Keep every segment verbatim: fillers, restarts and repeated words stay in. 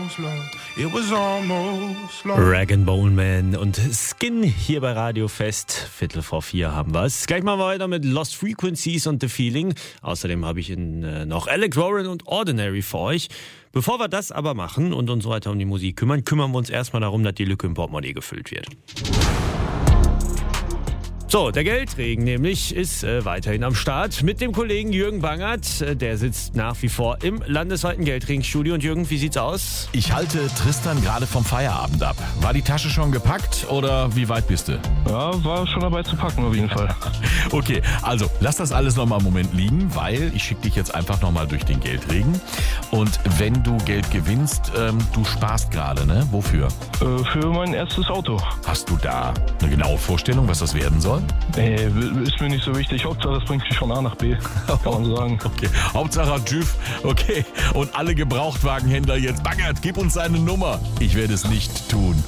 almost love. It was almost love. Rag and Bone Man und Skin hier bei Radio Fest. Viertel vor vier haben wir es. Gleich mal weiter mit Lost Frequencies und The Feeling. Außerdem habe ich in, äh, noch Alex Warren und Ordinary für euch. Bevor wir das aber machen und uns weiter um die Musik kümmern, kümmern wir uns erstmal darum, dass die Lücke im Portemonnaie gefüllt wird. So, der Geldregen nämlich ist äh, weiterhin am Start mit dem Kollegen Jürgen Bangert. Äh, der sitzt nach wie vor im landesweiten Geldregenstudio. Und Jürgen, wie sieht's aus? Ich halte Tristan gerade vom Feierabend ab. War die Tasche schon gepackt oder wie weit bist du? Ja, war schon dabei zu packen auf jeden Fall. Okay, also lass das alles nochmal einen Moment liegen, weil ich schicke dich jetzt einfach nochmal durch den Geldregen. Und wenn du Geld gewinnst, ähm, du sparst gerade, ne? Wofür? Äh, für mein erstes Auto. Hast du da eine genaue Vorstellung, was das werden soll? Nee, ist mir nicht so wichtig. Hauptsache, das bringt mich von A nach B, kann man sagen. Okay, Hauptsache TÜV, okay. Und alle Gebrauchtwagenhändler jetzt, Bangert, gib uns seine Nummer. Ich werde es nicht tun.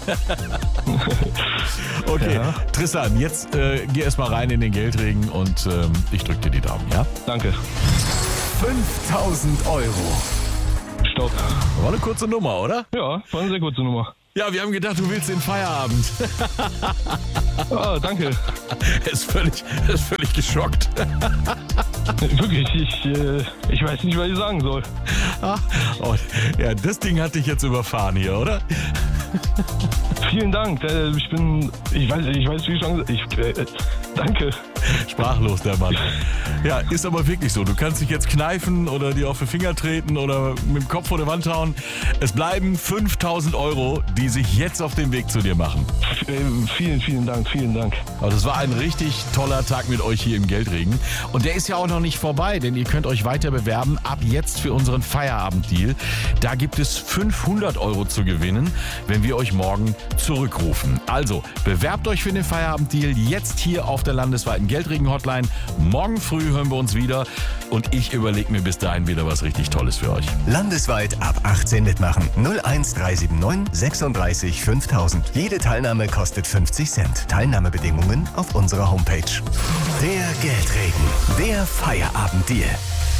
Okay, ja. Tristan, jetzt äh, geh erst mal rein in den Geldregen und ähm, ich drück dir die Daumen, ja? Danke. fünftausend Euro. Stopp. War eine kurze Nummer, oder? Ja, war eine sehr kurze Nummer. Ja, wir haben gedacht, du willst den Feierabend. Ah, danke. Er ist völlig, er ist völlig geschockt. Wirklich, ich, äh, ich weiß nicht, was ich sagen soll. Oh, ja, das Ding hat dich jetzt überfahren hier, oder? Vielen Dank. Äh, ich bin, ich weiß, ich weiß, wie schon, ich, äh, danke. Sprachlos, der Mann. Ja, ist aber wirklich so. Du kannst dich jetzt kneifen oder dir auf die Finger treten oder mit dem Kopf vor der Wand hauen. Es bleiben fünftausend Euro, die sich jetzt auf den Weg zu dir machen. Äh, vielen, vielen Dank, vielen Dank. Aber das war ein richtig toller Tag mit euch hier im Geldregen. Und der ist ja auch noch nicht vorbei, denn ihr könnt euch weiter bewerben. Ab jetzt für unseren Feierabenddeal. Da gibt es fünfhundert Euro zu gewinnen, wenn wir euch morgen zurückrufen. Also, bewerbt euch für den Feierabenddeal jetzt hier auf der landesweiten Geldregen-Hotline. Morgen früh hören wir uns wieder und ich überlege mir bis dahin wieder was richtig Tolles für euch. Landesweit ab achtzehn mitmachen. null eins drei sieben neun sechsunddreißig fünftausend. Jede Teilnahme kostet fünfzig Cent. Teilnahmebedingungen auf unserer Homepage. Der Geldregen. Der Feierabenddeal.